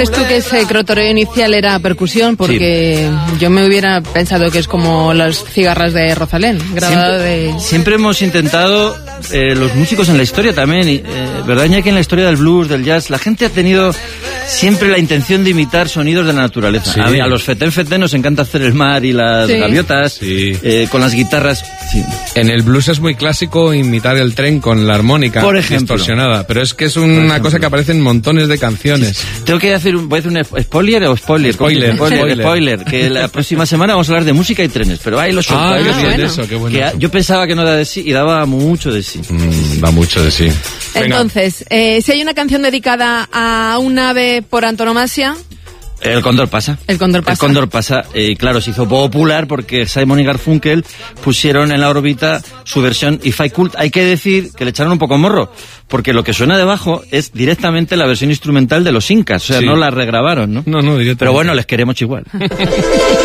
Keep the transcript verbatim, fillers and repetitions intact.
Esto que ese crotoreo inicial era percusión, porque sí. Yo me hubiera pensado que es como las cigarras de Rosalén, grabado siempre, de... Siempre hemos intentado, eh, los músicos en la historia también, eh, ¿verdad, Iñaki? En la historia del blues, del jazz, la gente ha tenido siempre la intención de imitar sonidos de la naturaleza. Sí. A, a los fetén fetén nos encanta hacer el mar y las sí. gaviotas, sí. eh, con las guitarras. Sí. En el blues es muy clásico imitar el tren con la armónica por ejemplo, distorsionada, pero es que es una cosa que aparece en montones de canciones. Sí. Tengo que hacer un, voy a hacer un spoiler o spoiler, spoiler, spoiler, spoiler, spoiler, que la próxima semana vamos a hablar de música y trenes, pero ahí lo suelto. Ah, ahí qué lo bien bueno. eso, qué bueno. Que eso. Yo pensaba que no da de sí y daba mucho de sí. Mm, da mucho de sí. Venga. Entonces, eh, si hay una canción dedicada a un ave por antonomasia... El Cóndor pasa. El Cóndor pasa. El Cóndor pasa, eh, claro, se hizo popular porque Simon y Garfunkel pusieron en la órbita su versión If I Could. Hay que decir que le echaron un poco morro, porque lo que suena debajo es directamente la versión instrumental de los Incas, o sea, sí. No la regrabaron, ¿no? No, no, directamente. Pero bueno, les queremos igual.